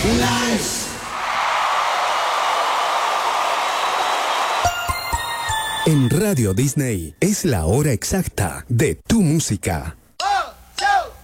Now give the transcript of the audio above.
En Radio Disney es la hora exacta de tu música.